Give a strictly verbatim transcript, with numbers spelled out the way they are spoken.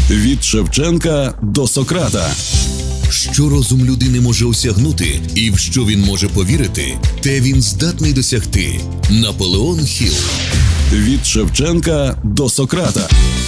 Від Шевченка до Сократа. Що розум людини може осягнути і в що він може повірити, те він здатний досягти. Наполеон Хіл. Від Шевченка до Сократа.